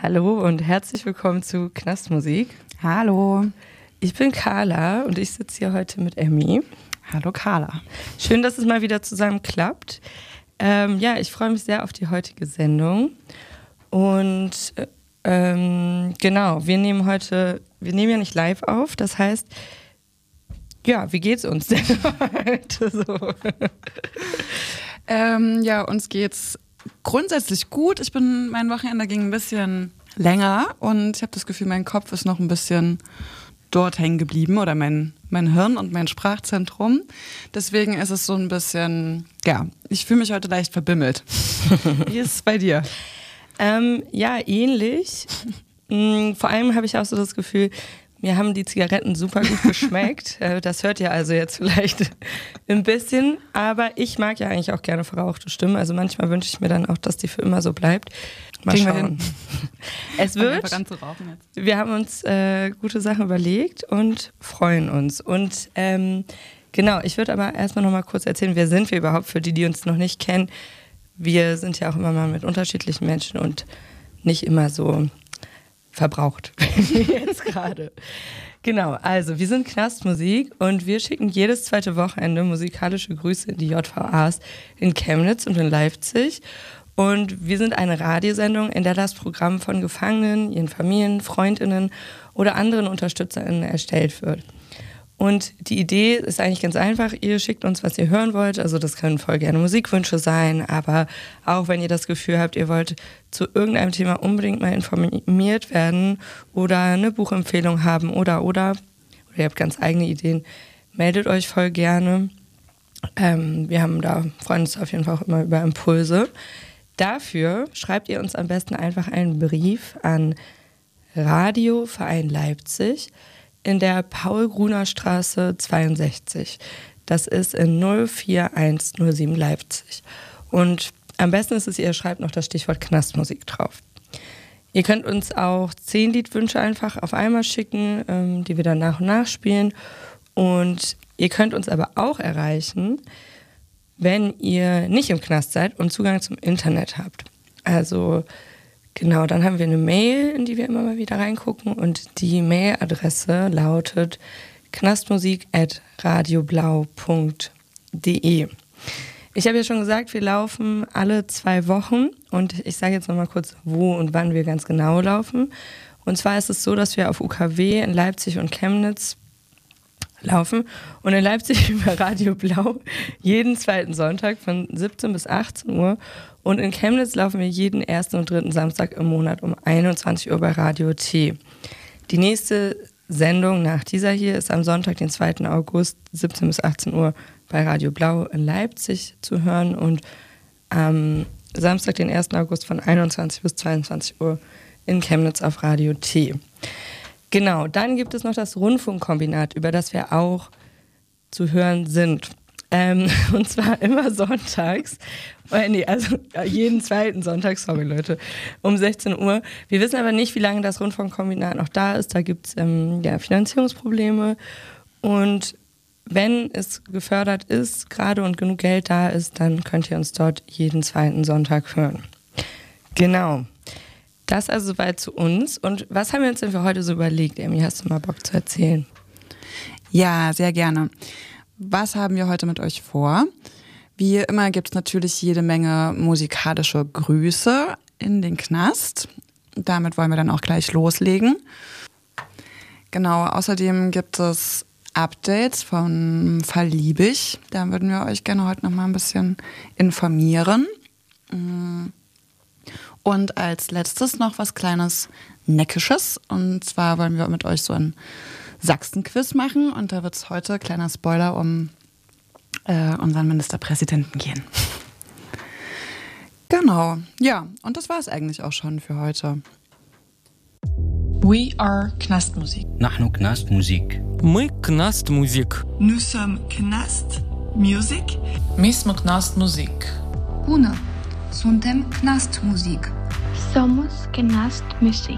Hallo und herzlich willkommen zu Knastmusik. Hallo. Ich bin Carla und ich sitze hier heute mit Emmy. Hallo Carla. Schön, dass es mal wieder zusammen klappt. Ich freue mich sehr auf die heutige Sendung. Und genau, wir nehmen ja nicht live auf, das heißt, ja, wie geht's uns denn heute so? Uns geht's grundsätzlich gut. Mein Wochenende ging ein bisschen länger und ich habe das Gefühl, mein Kopf ist noch ein bisschen dort hängen geblieben oder mein Hirn und mein Sprachzentrum. Deswegen ist es so ein bisschen, ich fühle mich heute leicht verbimmelt. Wie ist es bei dir? Ähnlich. Vor allem habe ich auch so das Gefühl, mir haben die Zigaretten super gut geschmeckt. Das hört ihr also jetzt vielleicht ein bisschen. Aber ich mag ja eigentlich auch gerne verrauchte Stimmen. Also manchmal wünsche ich mir dann auch, dass die für immer so bleibt. Mal schauen. Es wird. Wir haben uns gute Sachen überlegt und freuen uns. Und genau, ich würde aber erstmal noch mal kurz erzählen, wer sind wir überhaupt, für die uns noch nicht kennen. Wir sind ja auch immer mal mit unterschiedlichen Menschen und nicht immer so verbraucht, wie jetzt gerade. Genau, also wir sind Knastmusik und wir schicken jedes zweite Wochenende musikalische Grüße in die JVAs in Chemnitz und in Leipzig. Und wir sind eine Radiosendung, in der das Programm von Gefangenen, ihren Familien, FreundInnen oder anderen UnterstützerInnen erstellt wird. Und die Idee ist eigentlich ganz einfach, ihr schickt uns, was ihr hören wollt, also das können voll gerne Musikwünsche sein, aber auch wenn ihr das Gefühl habt, ihr wollt zu irgendeinem Thema unbedingt mal informiert werden oder eine Buchempfehlung haben oder ihr habt ganz eigene Ideen, meldet euch voll gerne. Freuen uns auf jeden Fall auch immer über Impulse. Dafür schreibt ihr uns am besten einfach einen Brief an Radioverein Leipzig in der Paul-Gruner-Straße 62. Das ist in 04107 Leipzig. Und am besten ist es, ihr schreibt noch das Stichwort Knastmusik drauf. Ihr könnt uns auch 10 Liedwünsche einfach auf einmal schicken, die wir dann nach und nach spielen. Und ihr könnt uns aber auch erreichen, wenn ihr nicht im Knast seid und Zugang zum Internet habt. Also genau, dann haben wir eine Mail, in die wir immer mal wieder reingucken und die Mailadresse lautet knastmusik@radioblau.de. Ich habe ja schon gesagt, wir laufen alle 2 Wochen und ich sage jetzt nochmal kurz, wo und wann wir ganz genau laufen. Und zwar ist es so, dass wir auf UKW in Leipzig und Chemnitz laufen und in Leipzig über Radio Blau jeden zweiten Sonntag von 17 bis 18 Uhr und in Chemnitz laufen wir jeden ersten und dritten Samstag im Monat um 21 Uhr bei Radio T. Die nächste Sendung nach dieser hier ist am Sonntag, den 2. August, 17 bis 18 Uhr bei Radio Blau in Leipzig zu hören und am Samstag, den 1. August von 21 bis 22 Uhr in Chemnitz auf Radio T. Genau, dann gibt es noch das Rundfunkkombinat, über das wir auch zu hören sind. Und zwar immer sonntags, jeden zweiten Sonntag, sorry Leute, um 16 Uhr. Wir wissen aber nicht, wie lange das Rundfunkkombinat noch da ist. Da gibt es Finanzierungsprobleme. Und wenn es gefördert ist, gerade und genug Geld da ist, dann könnt ihr uns dort jeden zweiten Sonntag hören. Genau. Das also soweit zu uns. Und was haben wir uns denn für heute so überlegt? Emmy, hast du mal Bock zu erzählen? Ja, sehr gerne. Was haben wir heute mit euch vor? Wie immer gibt es natürlich jede Menge musikalische Grüße in den Knast. Damit wollen wir dann auch gleich loslegen. Genau, außerdem gibt es Updates von Fall Liebig. Da würden wir euch gerne heute noch mal ein bisschen informieren. Und als letztes noch was kleines Neckisches. Und zwar wollen wir mit euch so ein Sachsen-Quiz machen. Und da wird es heute, kleiner Spoiler, um unseren Ministerpräsidenten gehen. Genau, ja. Und das war es eigentlich auch schon für heute. We are Knastmusik. نحن Knastmusik. Мы Knastmusik. Nous sommes Knast Music. My smo Knastmusik. Bună! Suntem Knastmusik. Somos Knastmusik.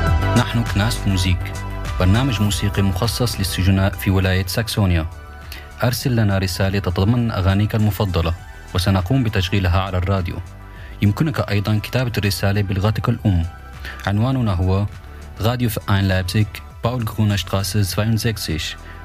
نحن Knastmusik. برنامج موسيقي مخصص للسجناء في ولاية ساكسونيا. أرسل لنا رسالة تتضمن أغانيك المفضلة وسنقوم بتشغيلها على الراديو. يمكنك أيضا كتابة الرسالة بلغتك الأم. عنواننا هو راديو فيرهاين لايبزيغ باول غرونر ستراسة 62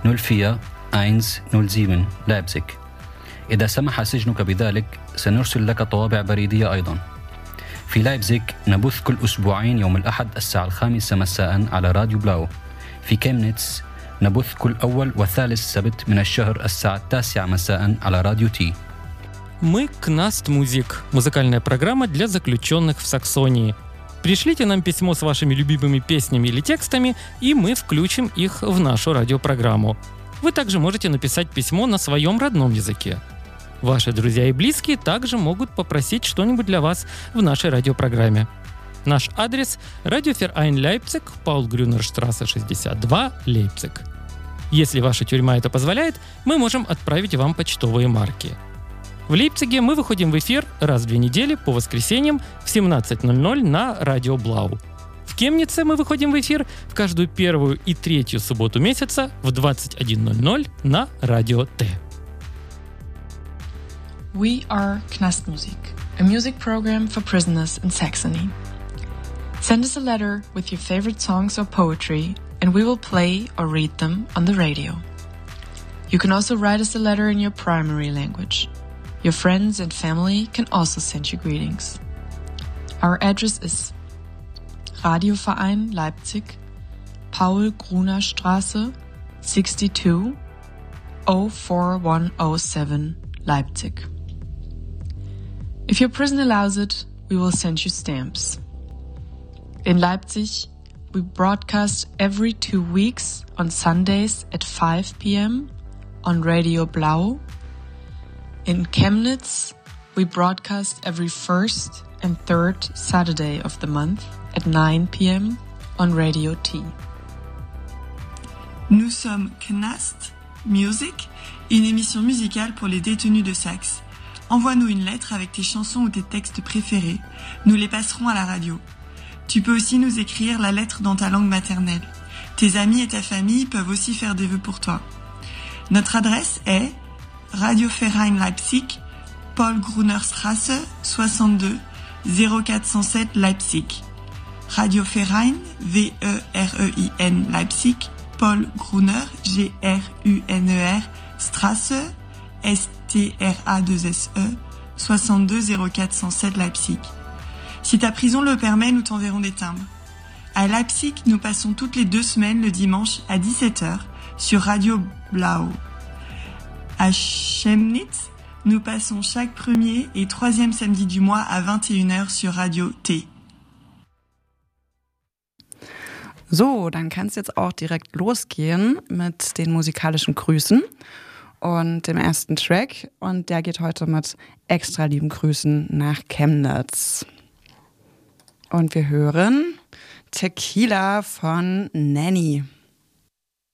04107 لايبزيغ. إذا سمح سجنك بذلك سنرسل لك طوابع بريدية أيضا. في لايبزيغ نبث كل أسبوعين يوم الأحد الساعة 5 مساء على راديو بلاو. في كيمنيتس نبث كل أول وثالث سبت من الشهر الساعة 9 مساء على راديو تي. Мы Knaст Music, музыкальная программа для заключенных в Саксонии. Пришлите нам письмо с вашими любимыми песнями или текстами, и мы включим их в нашу радиопрограмму. Вы также можете написать письмо на своем родном языке. Ваши друзья и близкие также могут попросить что-нибудь для вас в нашей радиопрограмме. Наш адрес – Радио Ферайен Лейпциг, Паул Грюнерштрассе 62, Лейпциг. Если ваша тюрьма это позволяет, мы можем отправить вам почтовые марки. В Лейпциге мы выходим в эфир раз в 2 недели по воскресеньям в 17:00 на Радио Блау. В Кемнице мы выходим в эфир в каждую первую и третью субботу месяца в 21:00 на Радио Т. We are Knastmusik, a music program for prisoners in Saxony. Send us a letter with your favorite songs or poetry, and we will play or read them on the radio. You can also write us a letter in your primary language. Your friends and family can also send you greetings. Our address is Radioverein Leipzig, Paul-Gruner-Straße, 62 04107, Leipzig. If your prison allows it, we will send you stamps. In Leipzig, we broadcast every 2 weeks on Sundays at 5 p.m. on Radio Blau. In Chemnitz, we broadcast every first and third Saturday of the month at 9 p.m. on Radio T. Nous sommes Knast Music, une émission musicale pour les détenus de Saxe. Envoie-nous une lettre avec tes chansons ou tes textes préférés. Nous les passerons à la radio. Tu peux aussi nous écrire la lettre dans ta langue maternelle. Tes amis et ta famille peuvent aussi faire des vœux pour toi. Notre adresse est Radio Verein Leipzig, Paul-Gruner-Straße, 62 0407 Leipzig. Radio Verein, V-E-R-E-I-N Leipzig, Paul-Gruner, G-R-U-N-E-R, Straße, S-T-R-A-2-S-E, 62 0407 Leipzig. Si ta prison le permet, nous t'enverrons des timbres. À Leipzig, nous passons toutes les 2 semaines le dimanche à 17h sur Radio Blau. À Chemnitz, nous passons chaque premier et 3e samedi du mois à 21h sur Radio T. So, dann kann es jetzt auch direkt losgehen mit den musikalischen Grüßen und dem ersten Track. Und der geht heute mit extra lieben Grüßen nach Chemnitz. Und wir hören Tequila von Nanny.